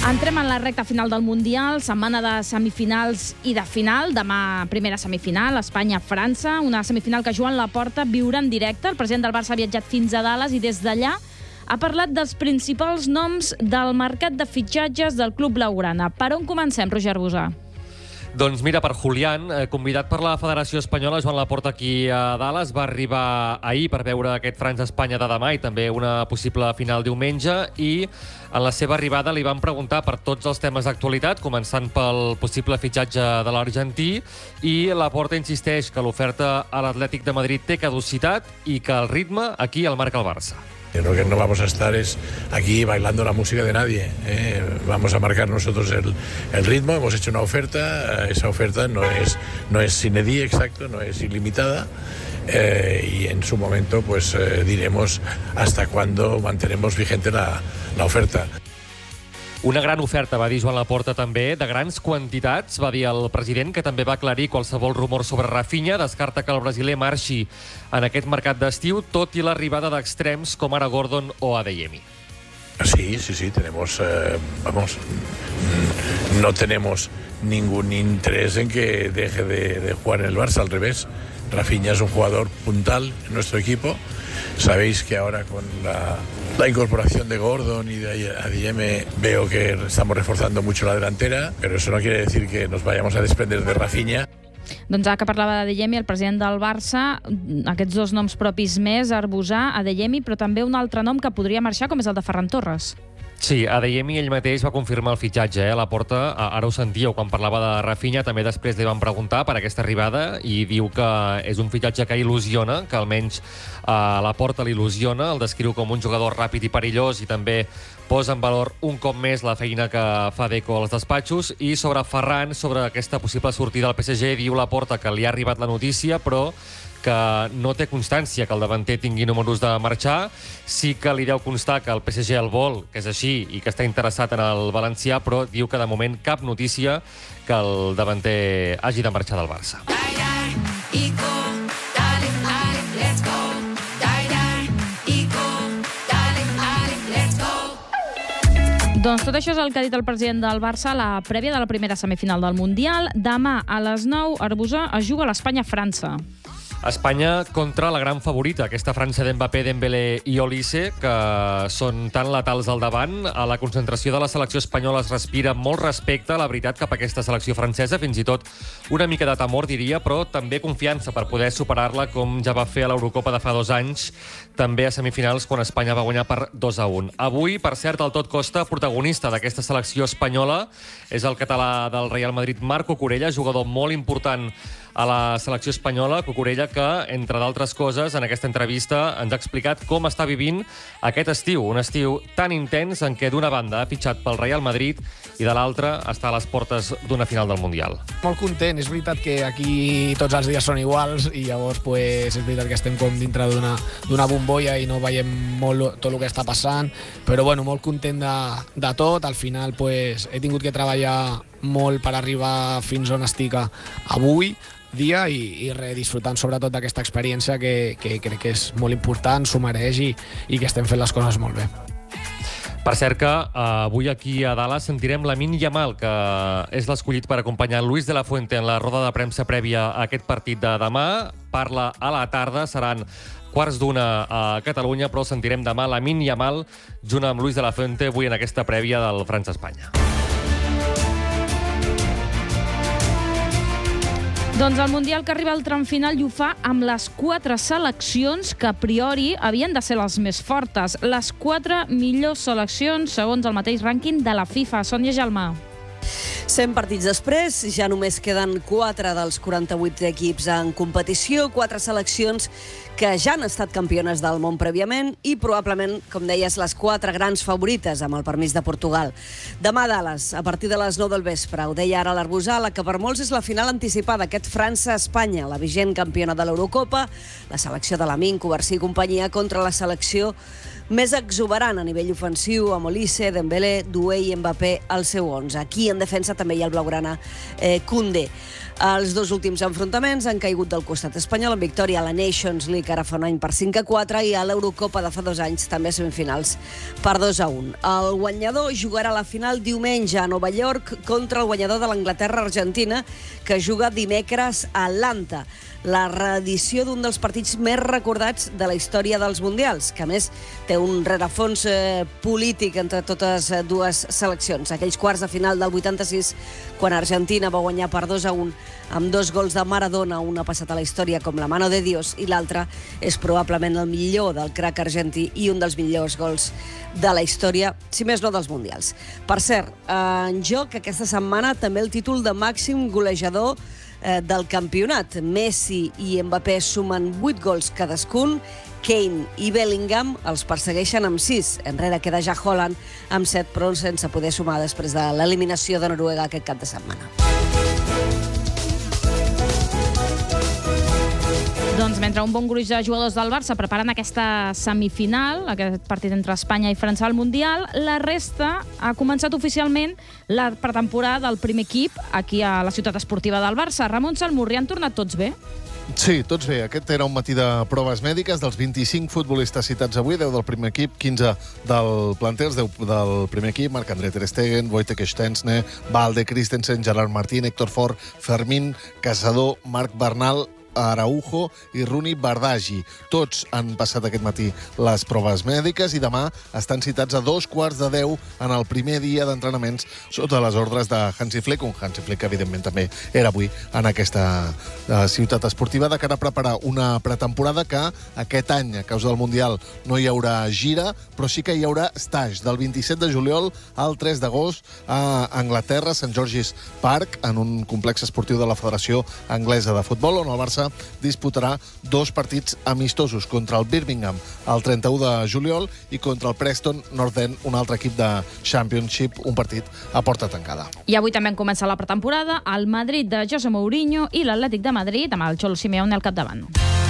Entrem en la recta final del Mundial, setmana de semifinals i de final. Demà, primera semifinal, Espanya-França, una semifinal que Joan Laporta viurà en directe. El president del Barça ha viatjat fins a Dallas i des d'allà ha parlat dels principals noms del mercat de fitxatges del club blaugrana. Per on comencem, Roger Busà? Doncs mira, per Julián, convidat per la Federació Espanyola, Joan Laporta aquí a Dallas, va arribar ahir per veure aquest França-Espanya de demà i també una possible final diumenge, i en la seva arribada li van preguntar per tots els temes d'actualitat, començant pel possible fitxatge de l'argentí, i Laporta insisteix que l'oferta a l'Atlètic de Madrid té caducitat i que el ritme aquí el marca el Barça. Lo que no vamos a estar es aquí bailando la música de nadie. Vamos a marcar nosotros el ritmo. Hemos hecho una oferta. Esa oferta no es sine die, exacto, no es ilimitada. Y en su momento pues diremos hasta cuándo mantenemos vigente la oferta. Una gran oferta, va dir Joan Laporta també, de grans quantitats, va dir el president, que també va aclarir qualsevol rumor sobre Rafinha, descarta que el brasiler marxi en aquest mercat d'estiu, tot i l'arribada d'extrems com ara Gordon o Adeyemi. Sí, tenemos, no tenemos ningún interés en que deje de jugar en el Barça, al revés. Rafinha es un jugador puntal en nuestro equipo. Sabéis que ahora con la incorporación de Gordon y de Adeyemi veo que estamos reforzando mucho la delantera, pero eso no quiere decir que nos vayamos a desprender de Rafinha. Doncs ara que parlava d'Adeyemi, el president del Barça, aquests dos noms propis més, Arbusà, Adeyemi, però també un altre nom que podria marxar, com és el de Ferran Torres. Sí, Adeyemi ell mateix va confirmar el fitxatge, Laporta. Ara ho sentíeu quan parlava de Rafinha, també després li van preguntar per aquesta arribada i diu que és un fitxatge que il·lusiona, que almenys Laporta l'il·lusiona, el descriu com un jugador ràpid i perillós i també posa en valor un cop més la feina que fa Deco als despatxos. I sobre Ferran, sobre aquesta possible sortida al PSG, diu Laporta que li ha arribat la notícia, però que no té constància que el davanter tingui números de marxar. Sí que li deu constar que el PSG el vol, que és així, i que està interessat en el valencià, però diu que de moment cap notícia que el davanter hagi de marxar del Barça. Doncs tot això és el que ha dit el president del Barça a la prèvia de la primera semifinal del Mundial. Demà a les 9, Arbusà, es juga l'Espanya-França. Espanya contra la gran favorita, aquesta França d'Mbappé, Dembélé i Olise, que són tan letals al davant. A la concentració de la selecció espanyola es respira molt respecte, la veritat, cap a aquesta selecció francesa, fins i tot una mica de temor, diria, però també confiança per poder superar-la, com ja va fer a l'Eurocopa de fa 2 anys, també a semifinals, quan Espanya va guanyar per 2-1. Avui, per cert, el Tot Costa, protagonista d'aquesta selecció espanyola, és el català del Real Madrid, Marc Cucurella, jugador molt important a la selecció espanyola. Cucurella, que, entre d'altres coses, en aquesta entrevista ens ha explicat com està vivint aquest estiu, un estiu tan intens en què d'una banda ha fitxat pel Real Madrid i de l'altra està a les portes d'una final del Mundial. Molt content, és veritat que aquí tots els dies són iguals i llavors és veritat que estem com dintre d'una bombolla i no veiem molt tot el que està passant, però bueno, molt content de tot. Al final he tingut que treballar molt per arribar fins on estic avui dia i disfrutant sobretot d'aquesta experiència que crec que és molt important, s'ho mereix i que estem fent les coses molt bé. Per cert que avui aquí a Dallas sentirem Lamine Yamal, que és l'escollit per acompanyar Luis de la Fuente en la roda de premsa prèvia a aquest partit de demà. Parla a la tarda, seran 12:15 a Catalunya, però sentirem demà Lamine Yamal junt amb Luis de la Fuente avui en aquesta prèvia del França-Espanya. Doncs el Mundial que arriba al tram final i ho fa amb les 4 seleccions que a priori havien de ser les més fortes. Les 4 millors seleccions segons el mateix rànquing de la FIFA. Sònia Gelmà. 100 partits després, ja només queden 4 dels 48 equips en competició, 4 seleccions que ja han estat campiones del món prèviament i probablement, com deies, les 4 grans favorites, amb el permís de Portugal. Demà a Dallas, a partir de les 9 del vespre, ho deia ara l'Arbusà, la que per molts és la final anticipada, aquest França-Espanya, la vigent campiona de l'Eurocopa, la selecció de Lamine, Cubarsí i companyia contra la selecció més exuberant a nivell ofensiu, amb Olise, Dembélé, Doué i Mbappé al seu 11. Aquí en defensa també hi ha el blaugrana Koundé. Els dos últims enfrontaments han caigut del costat espanyol, amb victòria a la Nations League ara fa un any per 5-4 i a l'Eurocopa de fa 2 anys també a semifinals per 2-1. El guanyador jugarà la final diumenge a Nova York contra el guanyador de l'Anglaterra-Argentina, que juga dimecres a Atlanta. La reedició d'un dels partits més recordats de la història dels Mundials, que a més té un rerefons polític entre totes dues seleccions. Aquells quarts de final del 86, quan Argentina va guanyar per 2-1 amb 2 gols de Maradona, un ha passat a la història com la mano de Dios i l'altre és probablement el millor del crac argentí i un dels millors gols de la història, si més no dels Mundials. Per cert, en joc aquesta setmana també el títol de màxim golejador del campionat. Messi i Mbappé sumen 8 gols cadascun, Kane i Bellingham els persegueixen amb 6. Enrere queda ja Haaland amb 7, però sense poder sumar després de l'eliminació de Noruega aquest cap de setmana. Doncs mentre un bon gruix de jugadors del Barça preparen aquesta semifinal, aquest partit entre Espanya i França al Mundial, la resta ha començat oficialment la pretemporada del primer equip aquí a la ciutat esportiva del Barça. Ramon Salmurri, han tornat tots bé? Sí, tots bé. Aquest era un matí de proves mèdiques dels 25 futbolistes citats avui, 10 del primer equip, 15 del planter, 10 del primer equip, Marc-André ter Stegen, Wojtek Szczęsny, Valde, Christensen, Gerard Martín, Héctor Fort, Fermín, Casador, Marc Bernal, Araujo i Runi Bardagi. Tots han passat aquest matí les proves mèdiques i demà estan citats a 9:15 en el primer dia d'entrenaments sota les ordres de Hansi Flick, un Hansi Flick que evidentment també era avui en aquesta ciutat esportiva, de cara a preparar una pretemporada que aquest any, a causa del Mundial, no hi haurà gira, però sí que hi haurà stage del 27 de juliol al 3 d'agost a Anglaterra, St. George's Park, en un complex esportiu de la Federació Anglesa de Futbol, on el Barça disputarà 2 partits amistosos, contra el Birmingham el 31 de juliol i contra el Preston North End, un altre equip de Championship, un partit a porta tancada. I avui també comença la pretemporada el Madrid de José Mourinho i l'Atlètic de Madrid amb el Cholo Simeone al capdavant.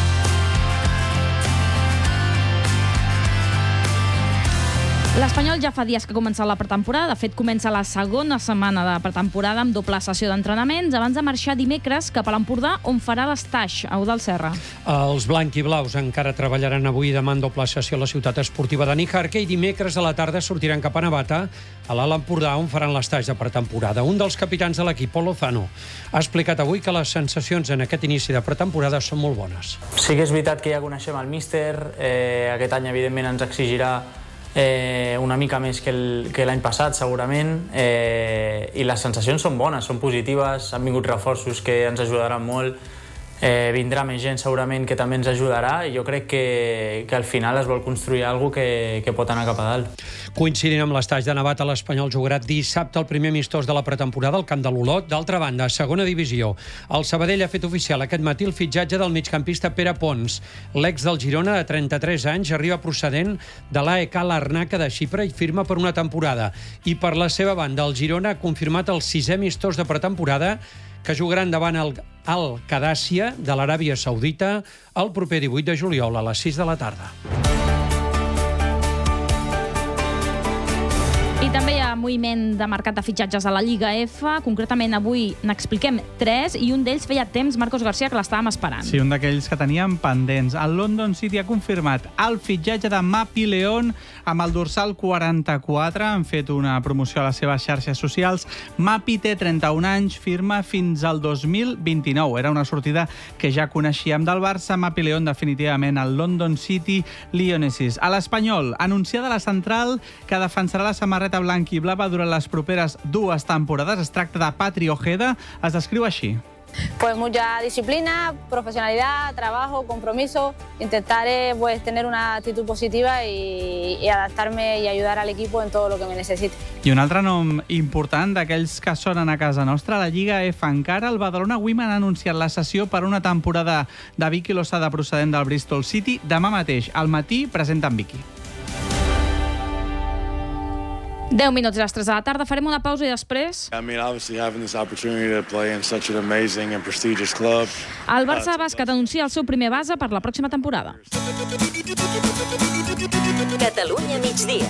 L'Espanyol ja fa dies que ha començat la pretemporada. De fet, comença la segona setmana de pretemporada amb doble sessió d'entrenaments abans de marxar dimecres cap a l'Empordà, on farà l'estage a Eudald Serra. Els blanc-i-blaus encara treballaran avui i demà en doble sessió a la ciutat esportiva de Níjarque i dimecres a la tarda sortiran cap a Navata, a l'Alt Empordà, on faran l'estage de pretemporada. Un dels capitans de l'equip, Pol Lozano, ha explicat avui que les sensacions en aquest inici de pretemporada són molt bones. Sí que és veritat que ja coneixem el míster. Aquest any, evidentment, ens exigirà una mica més que l'any passat, segurament, i les sensacions són bones, són positives, han vingut reforços que ens ajudaran molt, vindrà més gent segurament que també ens ajudarà, i jo crec que al final es vol construir alguna cosa que pot anar cap a dalt. Coincidint amb l'estage de Navata, l'Espanyol jugarà dissabte el primer amistós de la pretemporada al camp de l'Olot. D'altra banda, a segona divisió, el Sabadell ha fet oficial aquest matí el fitxatge del migcampista Pere Pons. L'ex del Girona, de 33 anys, arriba procedent de l'AEK Larnaca de Xipre i firma per una temporada. I per la seva banda, el Girona ha confirmat el 6è amistós de pretemporada que jugaran davant el Al-Qadàsia de l'Aràbia Saudita el proper 18 de juliol a les 6 de la tarda. I també hi ha moviment de mercat de fitxatges a la Lliga F. Concretament, avui n'expliquem 3 i un d'ells feia temps, Marcos García, que l'estàvem esperant. Sí, un d'aquells que teníem pendents. El London City ha confirmat el fitxatge de Mapi León amb el dorsal 44. Han fet una promoció a les seves xarxes socials. Mapi té 31 anys, firma fins al 2029. Era una sortida que ja coneixíem del Barça. Mapi León definitivament al London City Lionesses. A l'Espanyol, anunciada la central que defensarà la samarreta blanc i blava durant les properes 2 temporades. Es tracta de Patri Ojeda. Es descriu així. Pues mucha disciplina, profesionalidad, trabajo, compromiso. Intentaré tener una actitud positiva y adaptarme y ayudar al equipo en todo lo que me necesite. I un altre nom important d'aquells que sonen a casa nostra, la Lliga F encara. El Badalona Women ha anunciat la cessió per una temporada de Vicky Losada procedent del Bristol City. Demà mateix, al matí, presenta en Vicky. 10 minuts a les 3 de la tarda. Farem una pausa i després... obviously having this opportunity to play in such an amazing and prestigious club. El Barça Bàsquet anuncia el seu primer base per la pròxima temporada. Catalunya migdia.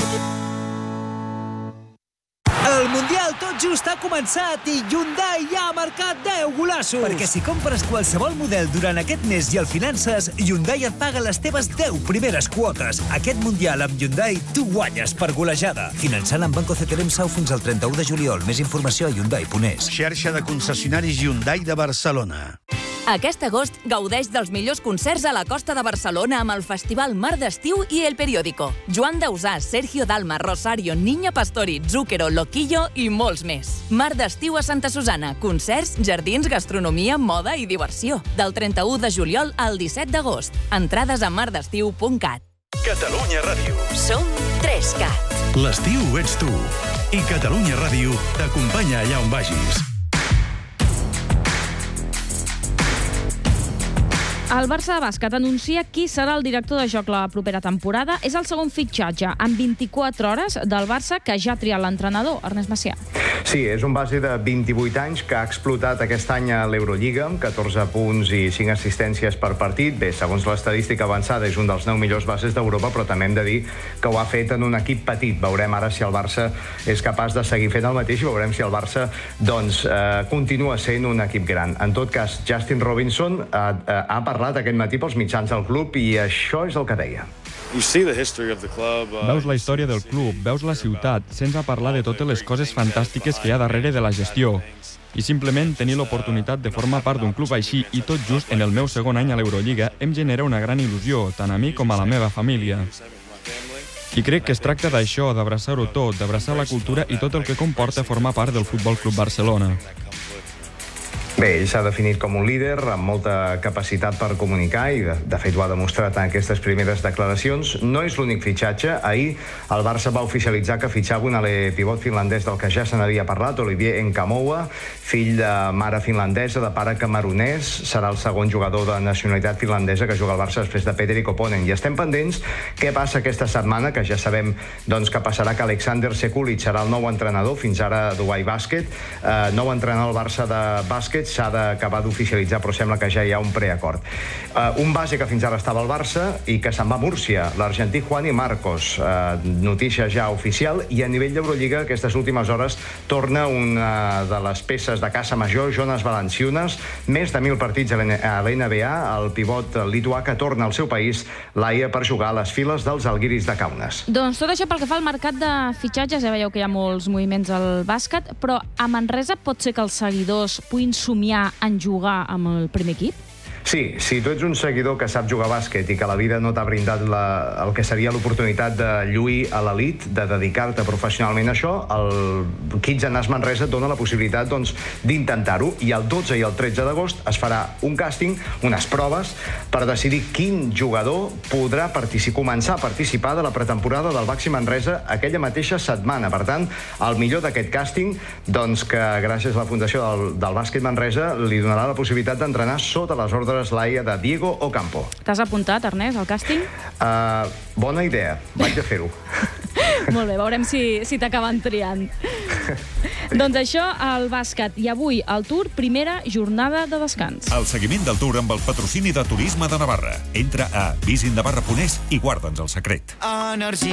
El Mundial tot just ha començat i Hyundai ja ha marcat 10 golassos. Perquè si compres qualsevol model durant aquest mes i el finances, Hyundai et paga les teves 10 primeres quotes. Aquest Mundial amb Hyundai tu guanyes per golejada. Finançant amb Banco CTLM Sau fins al 31 de juliol. Més informació a Hyundai.es. Xarxa de concessionaris Hyundai de Barcelona. Aquest agost gaudeix dels millors concerts a la costa de Barcelona amb el Festival Mar d'Estiu i El Periódico. Joan Dausà, Sergio Dalma, Rosario, Niña Pastori, Zúquero, Loquillo i molts més. Mar d'Estiu a Santa Susana. Concerts, jardins, gastronomia, moda i diversió. Del 31 de juliol al 17 d'agost. Entrades a mardestiu.cat. Catalunya Ràdio. Som 3CAT. L'estiu ets tu. I Catalunya Ràdio t'acompanya allà on vagis. El Barça de Bàsquet anuncia qui serà el director de joc la propera temporada. És el segon fitxatge en 24 hores del Barça que ja ha triat l'entrenador, Ernest Macià. Sí, és un base de 28 anys que ha explotat aquest any a l'Eurolliga amb 14 punts i 5 assistències per partit. Bé, segons l'estadística avançada és un dels 9 millors bases d'Europa, però també hem de dir que ho ha fet en un equip petit. Veurem ara si el Barça és capaç de seguir fent el mateix i veurem si el Barça continua sent un equip gran. En tot cas, Justin Robinson ha parlat aquest matí pels mitjans del club i això és el que deia. Veus la història del club, veus la ciutat, sense parlar de totes les coses fantàstiques que hi ha darrere de la gestió. I simplement tenir l'oportunitat de formar part d'un club així i tot just en el meu segon any a l'Eurolliga em genera una gran il·lusió, tant a mi com a la meva família. I crec que es tracta d'això, d'abraçar-ho tot, d'abraçar la cultura i tot el que comporta formar part del Futbol Club Barcelona. Bé, ell s'ha definit com un líder amb molta capacitat per comunicar i de fet ho ha demostrat en aquestes primeres declaracions. No és l'únic fitxatge. Ahir el Barça va oficialitzar que fitxava un alè pivot finlandès del que ja se n'havia parlat, Olivier Nkamoua, fill de mare finlandesa, de pare camerunès. Serà el segon jugador de nacionalitat finlandesa que juga al Barça després de Peter Koponen. I estem pendents què passa aquesta setmana, que ja sabem que passarà que Alexander Sekulic serà el nou entrenador, fins ara Dubai Bàsquet, nou entrenador al Barça de bàsquet. S'ha d'acabar d'oficialitzar, però sembla que ja hi ha un preacord. Un base que fins ara estava al Barça i que se'n va a Múrcia, l'argentí Juani Marcos. Notícia ja oficial, i a nivell d'Eurolliga aquestes últimes hores torna una de les peces de caça major, Jonas Valanciunas. Més de 1.000 partits a l'NBA, el pivot lituà que torna al seu país, l'AIA, per jugar a les files dels Algiris de Kaunas. Doncs tot això pel que fa al mercat de fitxatges, ja veieu que hi ha molts moviments al bàsquet, però a Manresa pot ser que els seguidors puguin somiar en jugar amb el primer equip? Sí, si tu ets un seguidor que sap jugar a bàsquet i que la vida no t'ha brindat el que seria l'oportunitat de lluir a l'elit, de dedicar-te professionalment a això, el Kids and Us Manresa et dona la possibilitat d'intentar-ho, i el 12 i el 13 d'agost es farà un càsting, unes proves, per decidir quin jugador podrà començar a participar de la pretemporada del Baxi Manresa aquella mateixa setmana. Per tant, el millor d'aquest càsting, que gràcies a la Fundació del Bàsquet Manresa li donarà la possibilitat d'entrenar sota les ordres l'AIA de Diego Ocampo. T'has apuntat, Ernest, al càsting? Bona idea, vaig a fer-ho. Molt bé, veurem si t'acaben triant. Doncs això, el bàsquet. I avui, el Tour, primera jornada de descans. El seguiment del Tour amb el patrocini de Turisme de Navarra. Entra a visinnavarra.es i guarda'ns el secret.